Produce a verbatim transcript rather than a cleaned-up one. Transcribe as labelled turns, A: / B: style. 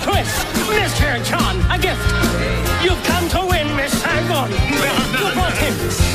A: Chris, Mister John, a gift. You've come to win Miss Saigon. You brought him.